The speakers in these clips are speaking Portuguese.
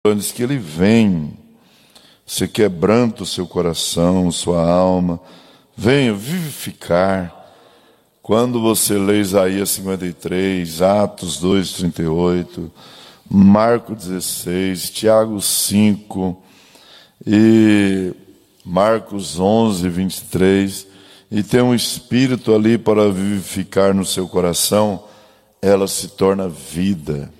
antes que ele vem, se quebranta o seu coração, sua alma, venha vivificar. Quando você lê Isaías 53, Atos 2:38, Marcos 16, Tiago 5 e Marcos 11:23, e tem um espírito ali para vivificar no seu coração, ela se torna vida.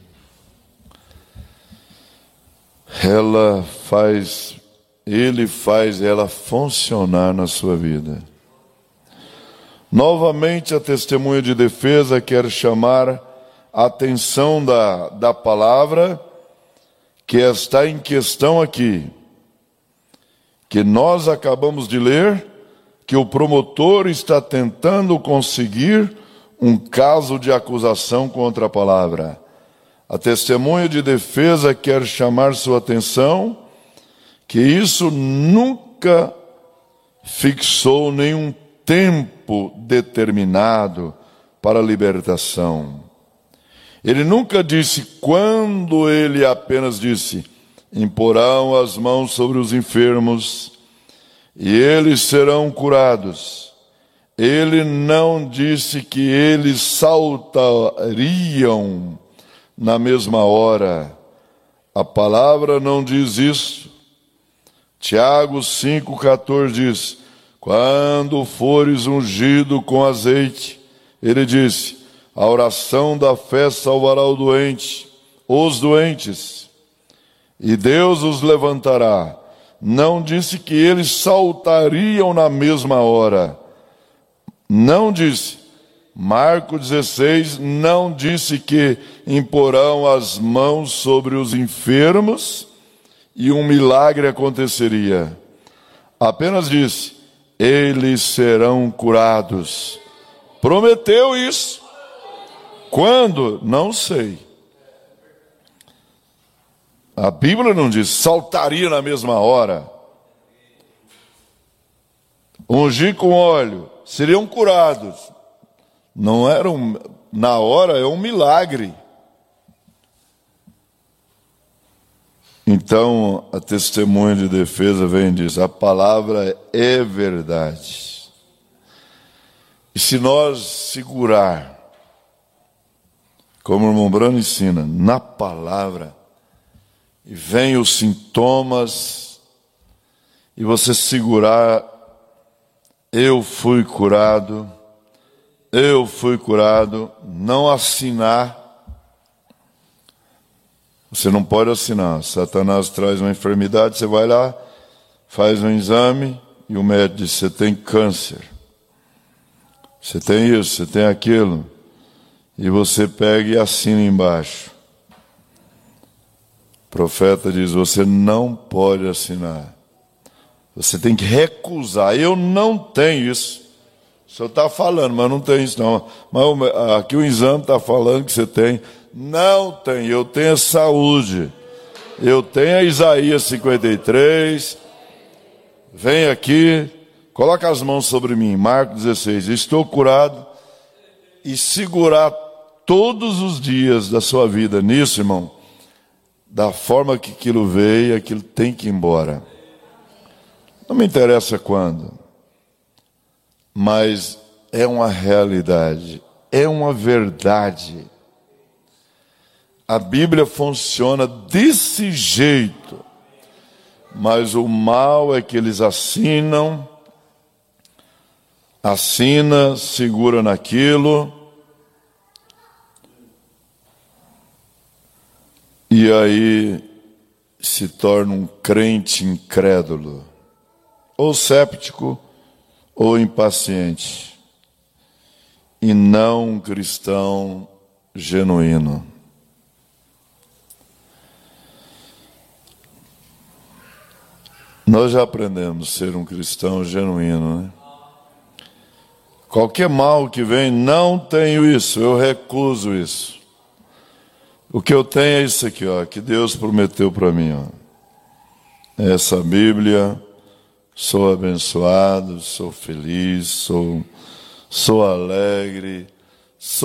Ele faz ela funcionar na sua vida. Novamente, a testemunha de defesa quer chamar a atenção da palavra que está em questão aqui, que nós acabamos de ler, que o promotor está tentando conseguir um caso de acusação contra a palavra. A testemunha de defesa quer chamar sua atenção que isso nunca fixou nenhum tempo determinado para a libertação. Ele nunca disse quando, ele apenas disse: imporão as mãos sobre os enfermos e eles serão curados. Ele não disse que eles saltariam na mesma hora. A palavra não diz isso. Tiago 5,14 diz: quando fores ungido com azeite, ele disse, a oração da fé salvará os doentes, e Deus os levantará. Não disse que eles saltariam na mesma hora. Não disse. Marcos 16 não disse que imporão as mãos sobre os enfermos e um milagre aconteceria. Apenas disse: eles serão curados. Prometeu isso. Quando? Não sei. A Bíblia não diz saltaria na mesma hora. Ungir com óleo, seriam curados. Não era na hora, é um milagre. Então, a testemunha de defesa vem e diz: a palavra é verdade. E se nós segurar, como o irmão Brano ensina, na palavra, e vem os sintomas, e você segurar, eu fui curado, não assinar. Você não pode assinar. Satanás traz uma enfermidade, você vai lá, faz um exame, e o médico diz: você tem câncer, você tem isso, você tem aquilo, e você pega e assina embaixo. O profeta diz: você não pode assinar, você tem que recusar. Eu não tenho isso. O senhor está falando, mas não tem isso não. Mas aqui o exame está falando que você tem. Não tem, eu tenho saúde. Eu tenho a Isaías 53. Vem aqui, coloca as mãos sobre mim. Marcos 16, estou curado. E segurar todos os dias da sua vida nisso, irmão, da forma que aquilo veio, aquilo tem que ir embora. Não me interessa quando, mas é uma realidade, é uma verdade. A Bíblia funciona desse jeito, mas o mal é que eles assina, segura naquilo, e aí se torna um crente incrédulo, ou séptico, ou impaciente, e não um cristão genuíno. Nós já aprendemos a ser um cristão genuíno, né? Qualquer mal que vem, não tenho isso, eu recuso isso. O que eu tenho é isso aqui, ó, que Deus prometeu para mim, ó. Essa Bíblia, sou abençoado, sou feliz, sou alegre,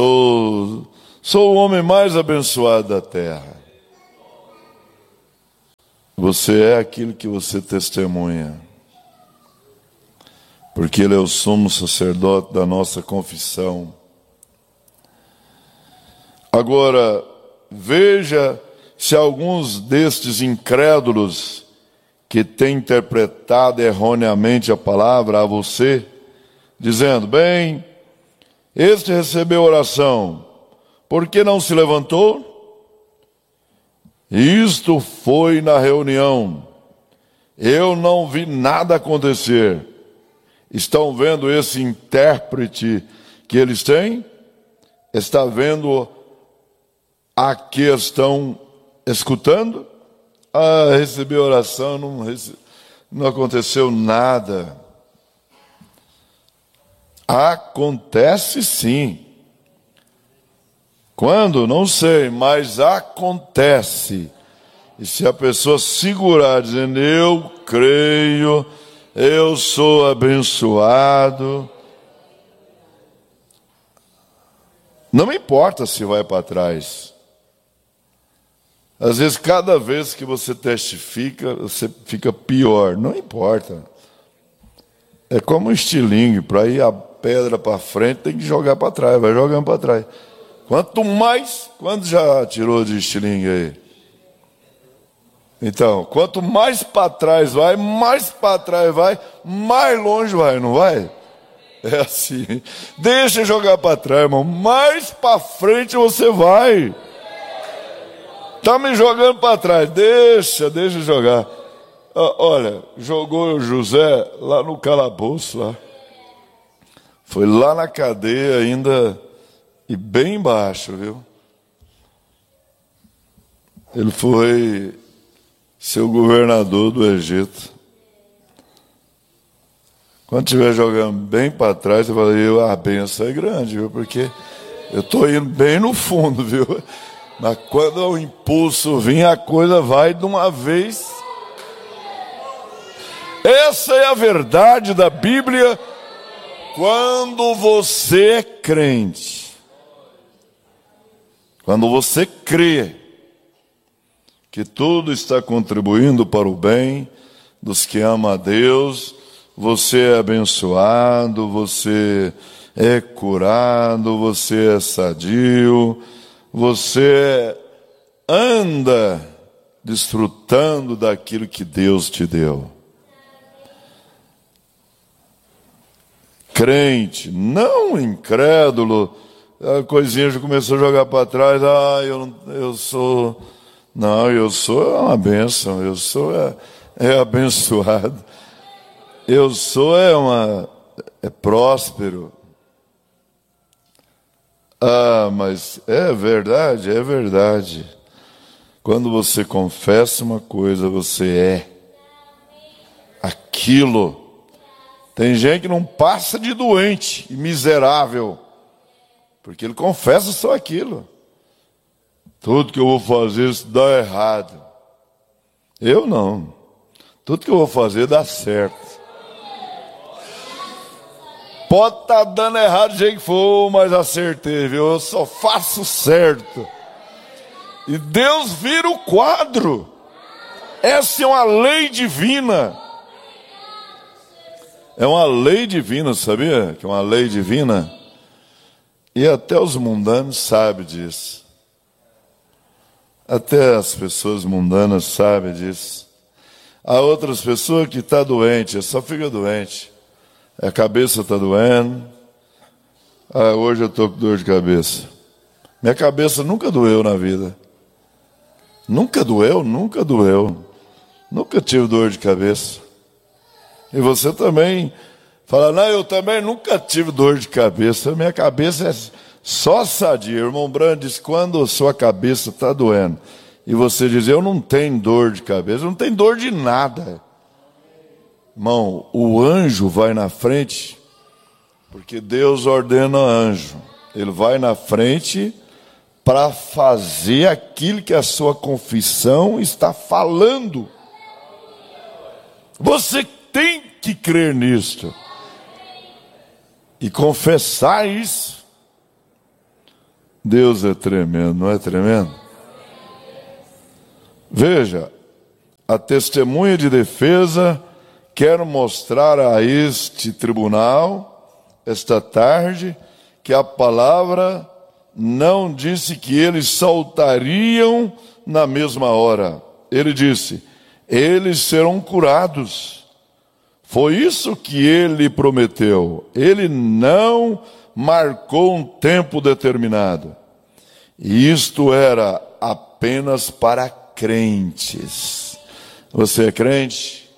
sou o homem mais abençoado da terra. Você é aquilo que você testemunha. Porque Ele é o sumo sacerdote da nossa confissão. Agora, veja se alguns destes incrédulos que têm interpretado erroneamente a palavra a você, dizendo, bem, este recebeu oração, por que não se levantou? Isto foi na reunião, eu não vi nada acontecer. Estão vendo esse intérprete que eles têm? Está vendo a que estão escutando? Ah, recebi oração, não aconteceu nada. Acontece sim. Quando? Não sei, mas acontece. E se a pessoa segurar dizendo, eu creio, eu sou abençoado, não me importa se vai para trás. Às vezes, cada vez que você testifica, você fica pior. Não importa. É como um estilingue. Para ir a pedra para frente, tem que jogar para trás. Vai jogando para trás. Quanto mais... Quanto já tirou de estilingue aí? Então, quanto mais para trás vai, mais para trás vai, mais longe vai, não vai? É assim. Deixa jogar para trás, irmão. Mais para frente você vai. Está me jogando para trás. Deixa jogar. Olha, jogou José lá no calabouço, lá. Foi lá na cadeia ainda, e bem embaixo, viu? Ele foi ser o governador do Egito. Quando estiver jogando bem para trás, eu falei, a benção é grande, viu? Porque eu estou indo bem no fundo, viu? Mas quando o impulso vir, a coisa vai de uma vez. Essa é a verdade da Bíblia quando você é crente. Quando você crê que tudo está contribuindo para o bem dos que amam a Deus, você é abençoado, você é curado, você é sadio, você anda desfrutando daquilo que Deus te deu. Crente, não incrédulo, a coisinha já começou a jogar para trás, eu sou uma bênção, eu sou abençoado, eu sou próspero. Mas é verdade. Quando você confessa uma coisa, você é aquilo. Tem gente que não passa de doente e miserável, porque ele confessa só aquilo. Tudo que eu vou fazer isso dá errado. Eu não. Tudo que eu vou fazer dá certo. Pode estar dando errado do jeito que for, mas acertei, viu? Eu só faço certo. E Deus vira o quadro. Essa é uma lei divina. É uma lei divina, sabia? Que é uma lei divina. E até os mundanos sabem disso. Até as pessoas mundanas sabem disso. Há outras pessoas que estão doentes, só fica doente. A cabeça está doendo. Hoje eu estou com dor de cabeça. Minha cabeça nunca doeu na vida. Nunca doeu. Nunca tive dor de cabeça. E você também fala, não, eu também nunca tive dor de cabeça. Minha cabeça é só sadia. O irmão Brando diz, quando a sua cabeça está doendo, e você diz, eu não tenho dor de cabeça, eu não tenho dor de nada. Irmão, o anjo vai na frente, porque Deus ordena anjo. Ele vai na frente para fazer aquilo que a sua confissão está falando. Você tem que crer nisto e confessar isso. Deus é tremendo, não é tremendo? Veja, a testemunha de defesa quer mostrar a este tribunal, esta tarde, que a palavra não disse que eles saltariam na mesma hora. Ele disse: eles serão curados. Foi isso que ele prometeu. Ele não marcou um tempo determinado. E isto era apenas para crentes. Você é crente?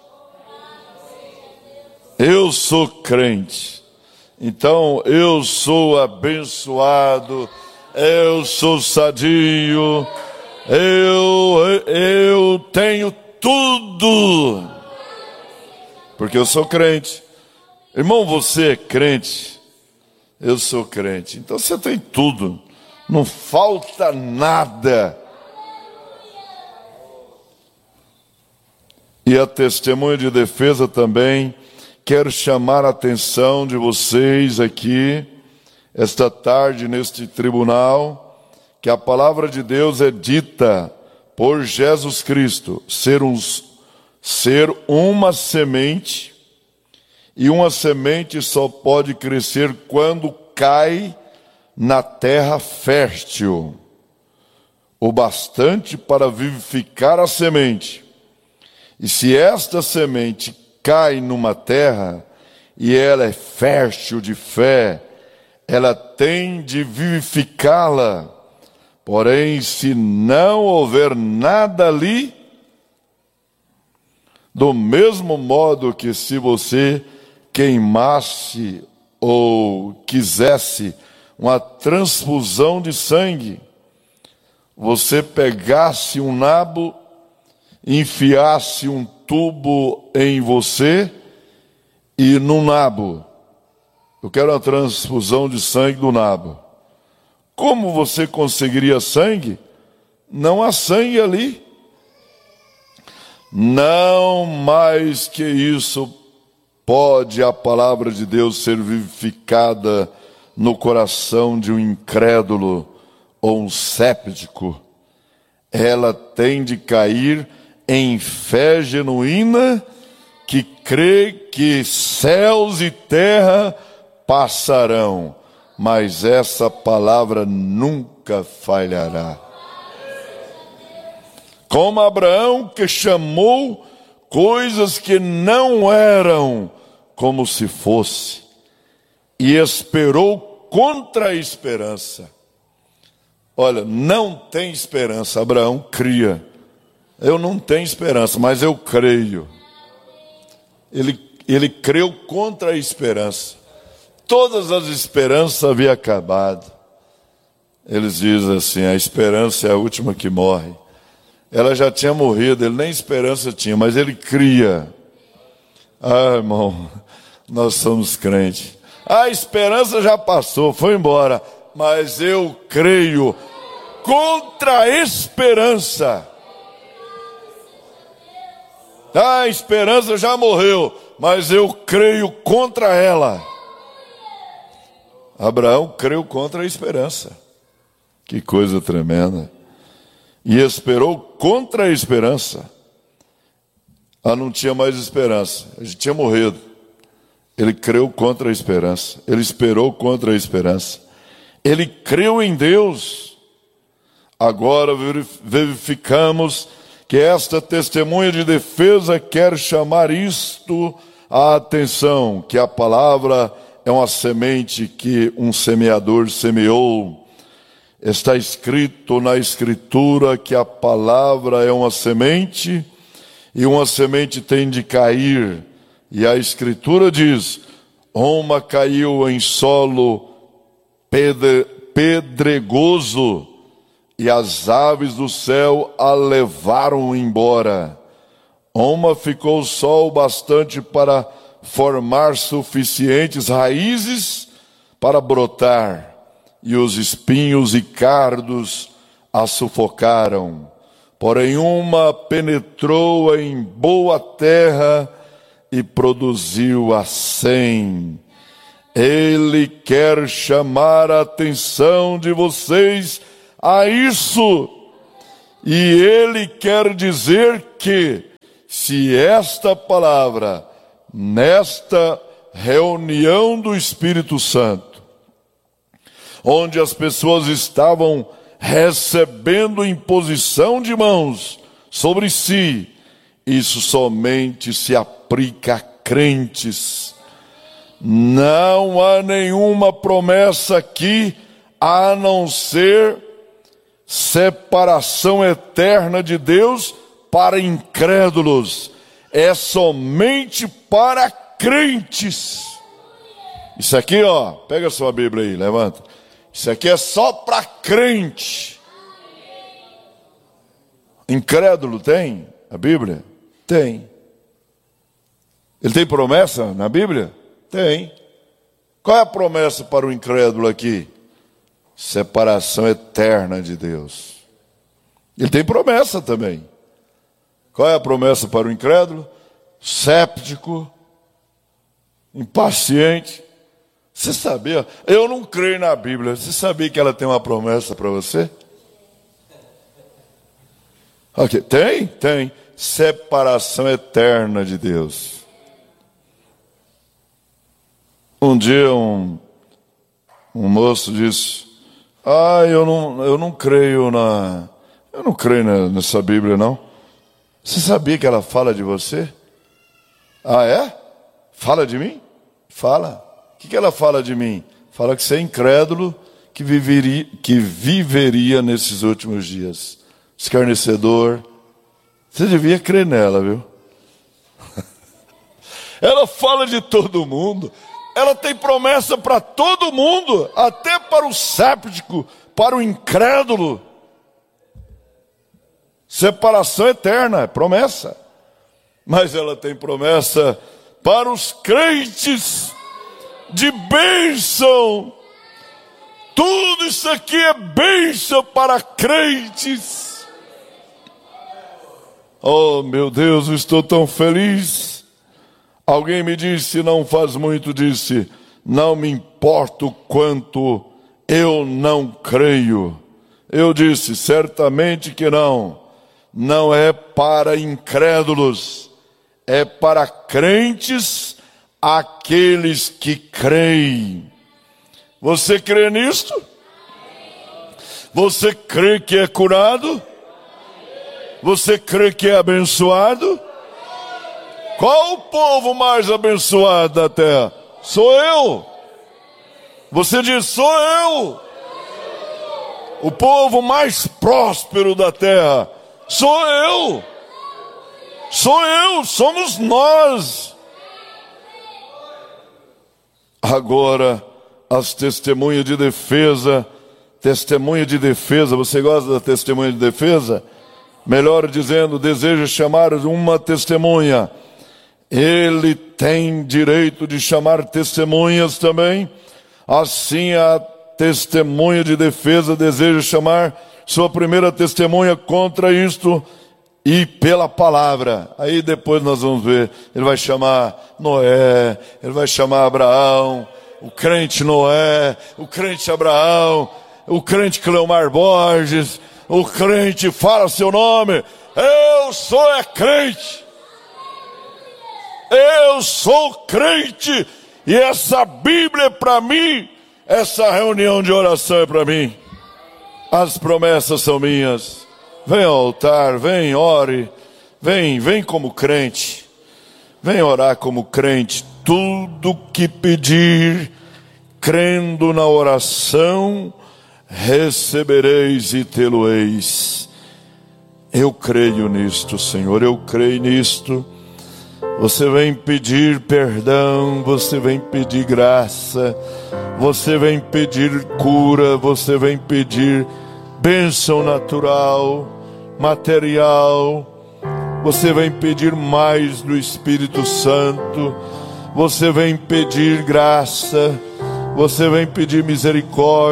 Eu sou crente. Então eu sou abençoado, eu sou sadio, eu tenho tudo, porque eu sou crente. Irmão, você é crente? Eu sou crente. Então você tem tudo, não falta nada. E a testemunha de defesa também quero chamar a atenção de vocês aqui, esta tarde, neste tribunal, que a palavra de Deus é dita por Jesus Cristo, ser uma semente, e uma semente só pode crescer quando cai na terra fértil, o bastante para vivificar a semente. E se esta semente cai numa terra, e ela é fértil de fé, ela tem de vivificá-la. Porém, se não houver nada ali, do mesmo modo que se você queimasse ou quisesse uma transfusão de sangue, você pegasse um nabo, enfiasse um tubo em você e no nabo, eu quero a transfusão de sangue do nabo. Como você conseguiria sangue? Não há sangue ali. Não mais que isso pode a palavra de Deus ser vivificada no coração de um incrédulo ou um séptico. Ela tem de cair em fé genuína, que crê que céus e terra passarão, mas essa palavra nunca falhará. Como Abraão, que chamou coisas que não eram como se fosse, e esperou contra a esperança. Olha, não tem esperança. Abraão cria. Eu não tenho esperança, mas eu creio. Ele creu contra a esperança. Todas as esperanças haviam acabado. Eles dizem assim: a esperança é a última que morre. Ela já tinha morrido, ele nem esperança tinha, mas ele cria. Ah, irmão, nós somos crentes. A esperança já passou, foi embora, mas eu creio contra a esperança. A esperança já morreu, mas eu creio contra ela. Abraão creu contra a esperança. Que coisa tremenda. E esperou contra a esperança. Não tinha mais esperança, a gente tinha morrido. Ele creu contra a esperança. Ele esperou contra a esperança. Ele creu em Deus. Agora verificamos que esta testemunha de defesa quer chamar isto a atenção, que a palavra é uma semente que um semeador semeou. Está escrito na Escritura que a palavra é uma semente, e uma semente tem de cair. E a Escritura diz: uma caiu em solo pedregoso, e as aves do céu a levaram embora. Uma ficou só o bastante para formar suficientes raízes para brotar, e os espinhos e cardos a sufocaram. Porém uma penetrou em boa terra e produziu a 100. Ele quer chamar a atenção de vocês a isso. E ele quer dizer que se esta palavra, nesta reunião do Espírito Santo, onde as pessoas estavam recebendo imposição de mãos sobre si, isso somente se aplica a crentes. Não há nenhuma promessa aqui a não ser separação eterna de Deus para incrédulos. É somente para crentes. Isso aqui, ó, pega a sua Bíblia aí, levanta. Isso aqui é só para crente. Incrédulo tem a Bíblia? Tem. Ele tem promessa na Bíblia? Tem. Qual é a promessa para o incrédulo aqui? Separação eterna de Deus. Ele tem promessa também. Qual é a promessa para o incrédulo? Séptico, impaciente. Você sabia? Eu não creio na Bíblia. Você sabia que ela tem uma promessa para você? Okay. Tem. Separação eterna de Deus. Um dia um moço disse: eu não creio nessa Bíblia, não. Você sabia que ela fala de você? Ah, é? Fala de mim? Fala. O que ela fala de mim? Fala que você é incrédulo, que viveria nesses últimos dias. Escarnecedor. Você devia crer nela, viu? Ela fala de todo mundo. Ela tem promessa para todo mundo, até para o séptico, para o incrédulo. Separação eterna, é promessa. Mas ela tem promessa para os crentes de bênção. Tudo isso aqui é bênção para crentes. Oh, meu Deus, eu estou tão feliz. Alguém me disse, não faz muito, disse: não me importa o quanto eu não creio. Eu disse, certamente que não. Não é para incrédulos, é para crentes, aqueles que creem. Você crê nisto? Você crê que é curado? Você crê que é abençoado? Qual o povo mais abençoado da terra? Sou eu. Você diz, sou eu. O povo mais próspero da terra sou eu. Sou eu, somos nós. Agora, as testemunhas de defesa. Testemunha de defesa, você gosta da testemunha de defesa? Melhor dizendo, deseja chamar uma testemunha. Ele tem direito de chamar testemunhas também. Assim, a testemunha de defesa deseja chamar sua primeira testemunha contra isto e pela palavra. Aí depois nós vamos ver. Ele vai chamar Noé, ele vai chamar Abraão, o crente Noé, o crente Abraão, o crente Cleomar Borges, o crente fala seu nome. Eu sou crente. Eu sou crente. E essa Bíblia é para mim. Essa reunião de oração é para mim. As promessas são minhas. Vem ao altar, vem, ore. Vem como crente. Vem orar como crente. Tudo que pedir, crendo na oração, recebereis e tê-lo-eis. Eu creio nisto, Senhor, eu creio nisto. Você vem pedir perdão, você vem pedir graça, você vem pedir cura, você vem pedir bênção natural, material, você vem pedir mais do Espírito Santo, você vem pedir graça, você vem pedir misericórdia.